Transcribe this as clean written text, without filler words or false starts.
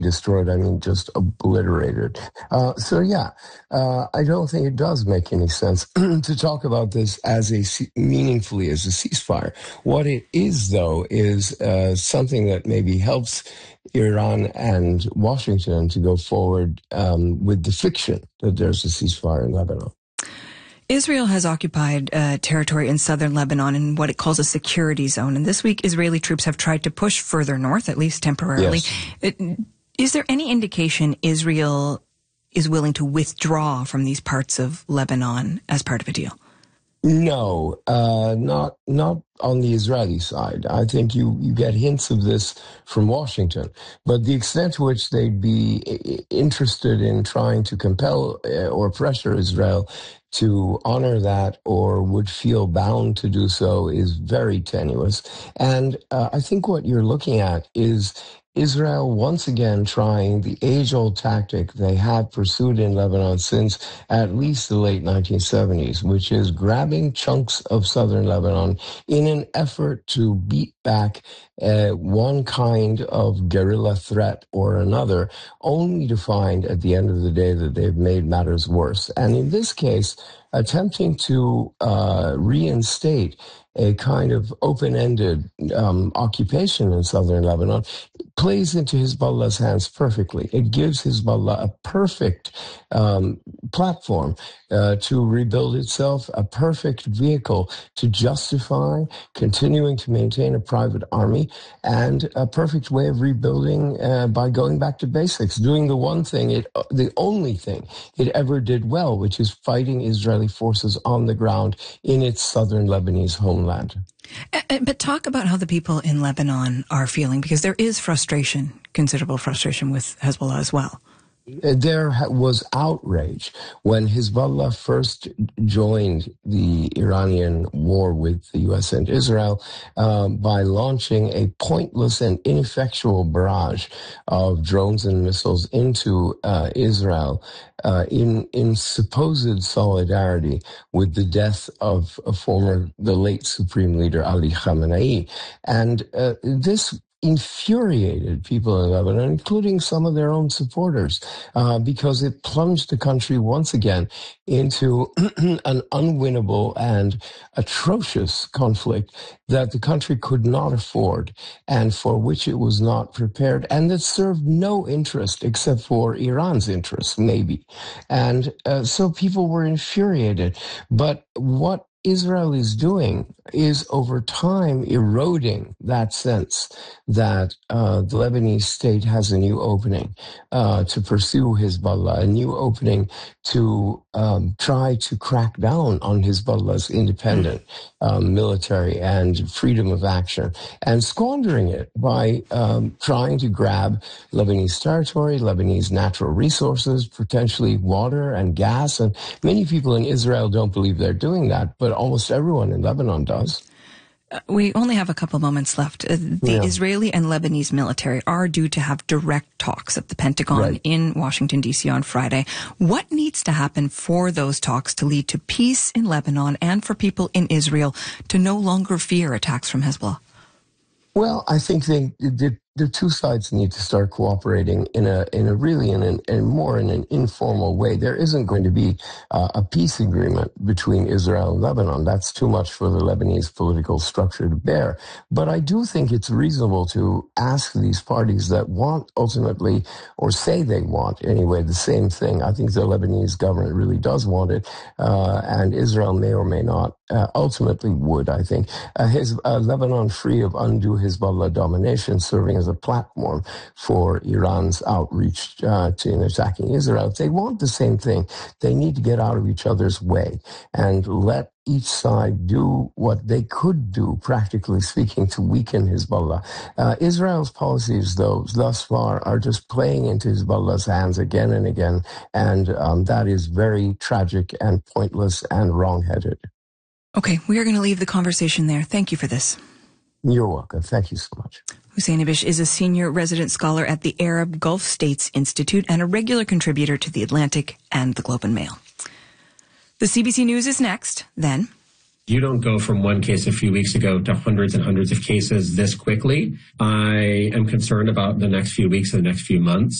destroyed, I mean just obliterated. I don't think it does make any sense to talk about this as meaningfully as a ceasefire. What it is, though, is something that maybe helps Iran and Washington to go forward with the fiction that there's a ceasefire in Lebanon. Israel has occupied territory in southern Lebanon in what it calls a security zone. And this week, Israeli troops have tried to push further north, at least temporarily. Yes. Is there any indication Israel is willing to withdraw from these parts of Lebanon as part of a deal? No, not on the Israeli side. I think you get hints of this from Washington, but the extent to which they'd be interested in trying to compel or pressure Israel to honor that or would feel bound to do so is very tenuous. And I think what you're looking at is Israel once again trying the age-old tactic they have pursued in Lebanon since at least the late 1970s, which is grabbing chunks of southern Lebanon in an effort to beat back one kind of guerrilla threat or another, only to find at the end of the day that they've made matters worse. And in this case, attempting to reinstate a kind of open-ended occupation in southern Lebanon plays into Hezbollah's hands perfectly. It gives Hezbollah a perfect platform to rebuild itself, a perfect vehicle to justify continuing to maintain a private army, and a perfect way of rebuilding by going back to basics, doing the one thing, the only thing it ever did well, which is fighting Israeli forces on the ground in its southern Lebanese homeland. But talk about how the people in Lebanon are feeling, because there is frustration, considerable frustration with Hezbollah as well. There was outrage when Hezbollah first joined the Iranian war with the U.S. and Israel by launching a pointless and ineffectual barrage of drones and missiles into Israel in supposed solidarity with the death of the late Supreme Leader Ali Khamenei. And this infuriated people in Lebanon, including some of their own supporters, because it plunged the country once again into an unwinnable and atrocious conflict that the country could not afford and for which it was not prepared, and that served no interest except for Iran's interests, maybe. And so people were infuriated. But what Israel is doing is over time eroding that sense that the Lebanese state has a new opening to pursue Hezbollah, a new opening to try to crack down on Hezbollah's independent military and freedom of action, and squandering it by trying to grab Lebanese territory, Lebanese natural resources, potentially water and gas. And many people in Israel don't believe they're doing that, but almost everyone in Lebanon does. We only have a couple moments left. The Israeli and Lebanese military are due to have direct talks at the Pentagon in Washington, D.C. on Friday. What needs to happen for those talks to lead to peace in Lebanon and for people in Israel to no longer fear attacks from Hezbollah? Well, I think the two sides need to start cooperating in a more informal way. There isn't going to be a peace agreement between Israel and Lebanon. That's too much for the Lebanese political structure to bear. But I do think it's reasonable to ask these parties that want ultimately, or say they want anyway, the same thing. I think the Lebanese government really does want it, and Israel may or may not ultimately would, I think. Lebanon free of undue Hezbollah domination, serving as a platform for Iran's outreach in attacking Israel. If they want the same thing, they need to get out of each other's way and let each side do what they could do, practically speaking, to weaken Hezbollah. Israel's policies, though, thus far are just playing into Hezbollah's hands again and again, and that is very tragic and pointless and wrong-headed. Okay, we are going to leave the conversation there. Thank you for this. You're welcome. Thank you so much. Hussein Ibish is a senior resident scholar at the Arab Gulf States Institute and a regular contributor to The Atlantic and The Globe and Mail. The CBC News is next, then You don't go from one case a few weeks ago to hundreds and hundreds of cases this quickly. I am concerned about the next few weeks and the next few months.